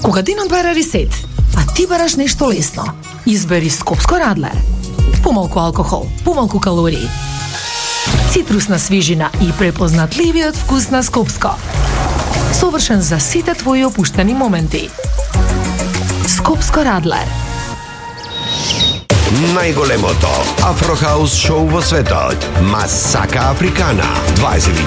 Кога денот бара ресет, а ти бараш нешто лесно, избери Скопско Радлер. Помалку алкохол, помалку калории. Цитрусна свежина и препознатливиот вкус на Скопско. Совршен за сите твои опуштени моменти. Скопско Радлер. Најголемото Афрохаус шоу во светот. Масака Африкана. 20